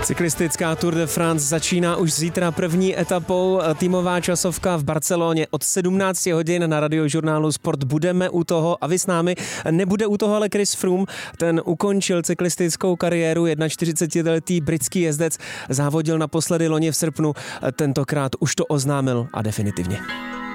Cyklistická Tour de France začíná už zítra první etapou. Týmová časovka v Barceloně od 17 hodin na Radiožurnálu Sport. Budeme u toho a vy s námi. Nebude u toho ale Chris Froome. Ten ukončil cyklistickou kariéru. 41letý britský jezdec závodil naposledy loni v srpnu. Tentokrát už to oznámil a definitivně.